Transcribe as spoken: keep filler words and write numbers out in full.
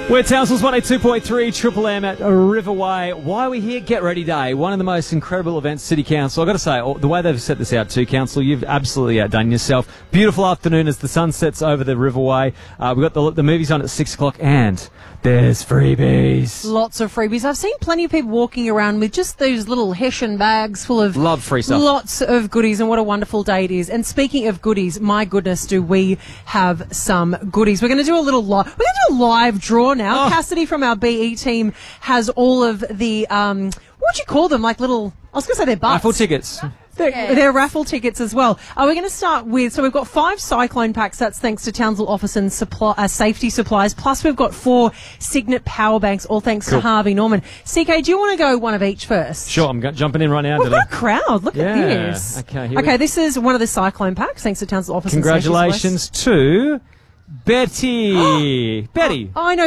We're Townsville's one oh two point three Triple M at Riverway. Why are we here? Get Ready Day. One of the most incredible events, City Council. I've got to say, the way they've set this out too, Council, you've absolutely outdone yourself. Beautiful afternoon as the sun sets over the Riverway. Uh, we've got the, the movies on at six o'clock and there's freebies. Lots of freebies. I've seen plenty of people walking around with just those little Hessian bags full of Love free stuff. Lots of goodies, and what a wonderful day it is. And speaking of goodies, my goodness, do we have some goodies. We're going to do a little live, we're going to do a live draw now. Oh. Cassidy from our B E team has all of the, um, what would you call them? Like little, I was going to say they're butts. Raffle tickets. They're, Yes. they're raffle tickets as well. Uh, we're going to start with, so we've got five Cyclone packs. That's thanks to Townsville Office and supply, uh, Safety Supplies. Plus we've got four Signet power banks, all thanks Cool. to Harvey Norman. C K, do you want to go one of each first? Sure, I'm go- jumping in right now. We've today. got a crowd. Look Yeah. at this. Okay, here we Okay, go. this is one of the Cyclone packs, thanks to Townsville Office and Safety Supplies. Congratulations to Betty. Betty. I know